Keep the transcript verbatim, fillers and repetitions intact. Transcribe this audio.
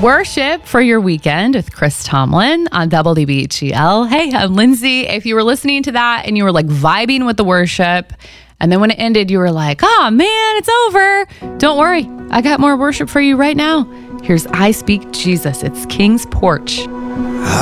Worship for your weekend with Chris Tomlin on W D B H E L. Hey, I'm Lindsay. If you were listening to that and you were like vibing with the worship, and then when it ended, you were like, oh man, it's over. Don't worry. I got more worship for you right now. Here's I Speak Jesus. It's King's Porch.